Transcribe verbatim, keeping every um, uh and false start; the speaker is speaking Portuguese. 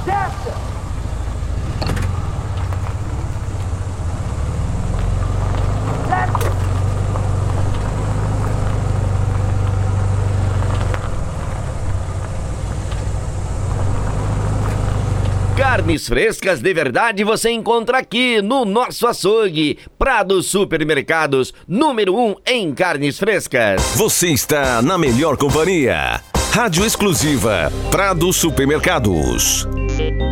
Carnes frescas de verdade você encontra aqui no nosso açougue. Prado Supermercados, número um em carnes frescas. Você está na melhor companhia. Rádio exclusiva Prado Supermercados.